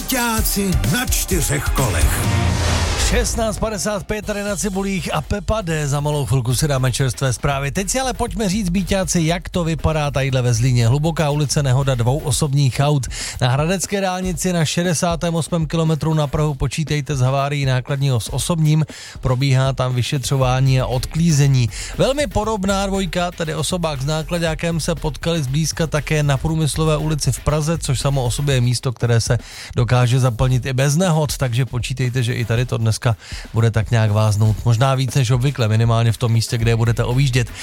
Bíťáci na 4 kolech. 16:55 tady na Cibulích a Pepa D. Za malou chvilku si dáme čerstvé zprávy. Teď si ale pojďme říct, Bíťáci, jak to vypadá tadyhle ve Zlíně. Hluboká ulice, nehoda 2 osobních aut. Na Hradecké dálnici na 68. kilometru na Prahu počítejte s havárií nákladního s osobním. Probíhá tam vyšetřování a odklízení. Velmi podobná dvojka, tedy osobák s nákladákem, se potkali zblízka také na Průmyslové ulici v Praze, což samo o sobě je místo, které se dokáže zaplnit i bez nehod, takže počítejte, že i tady to dneska bude tak nějak váznout. Možná víc než obvykle, minimálně v tom místě, kde je budete objíždět.